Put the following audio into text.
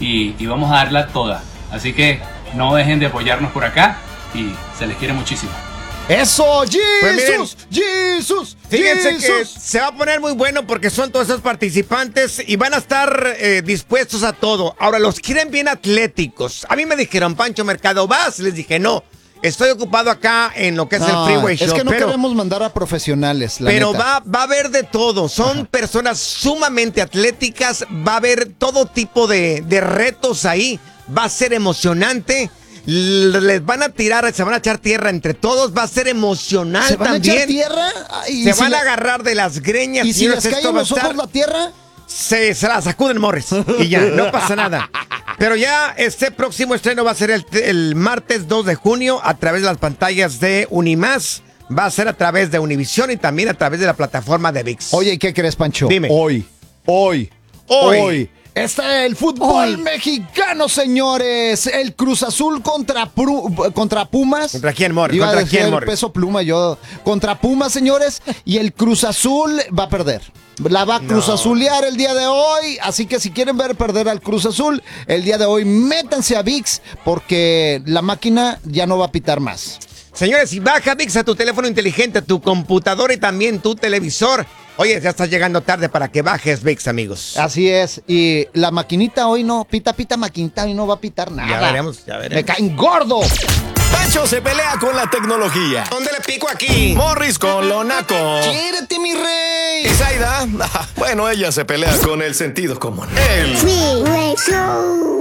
y vamos a darla toda. Así que no dejen de apoyarnos por acá y se les quiere muchísimo. ¡Eso! Pues ¡Jesús! ¡Jesús! Fíjense que se va a poner muy bueno porque son todos esos participantes y van a estar dispuestos a todo. Ahora, los quieren bien atléticos. A mí me dijeron, Pancho Mercado, ¿vas? Les dije, no. Estoy ocupado acá en lo que es el Freeway Show. Es que no queremos mandar a profesionales, pero neta. va a haber de todo. Son personas sumamente atléticas. Va a haber todo tipo de retos ahí. Va a ser emocionante. Les van a tirar, se van a echar tierra entre todos. Va a ser emocional ¿Se van también. a echar tierra? Se van a agarrar de las greñas. ¿Y si les esto cae en va a los ojos estar- la tierra? se la sacuden Morris y ya, no pasa nada. Pero ya este próximo estreno va a ser el martes 2 de junio a través de las pantallas de Unimás. Va a ser a través de Univisión y también a través de la plataforma de ViX. Oye, ¿y qué crees, Pancho? Dime. Hoy. Está el fútbol mexicano, señores. El Cruz Azul contra Pumas. ¿Contra quién, Morris? Iba a ¿Contra decir quién, el Morris? peso pluma yo. Contra Pumas, señores. Y el Cruz Azul va a perder. La va a Cruz Azulear el día de hoy. Así que si quieren ver perder al Cruz Azul, el día de hoy métanse a ViX porque la máquina ya no va a pitar más. Señores, y baja ViX a tu teléfono inteligente, a tu computadora y también tu televisor. Oye, ya estás llegando tarde para que bajes ViX, amigos. Así es. Y la maquinita hoy no, pita maquinita, hoy no va a pitar nada. Ya veremos. Me caen gordo. Pancho se pelea con la tecnología. ¿Dónde le pico aquí? Morris con lo naco. ¡Quiérete, mi rey! Y Zaida, bueno, ella se pelea con el sentido común. El Freeway Show.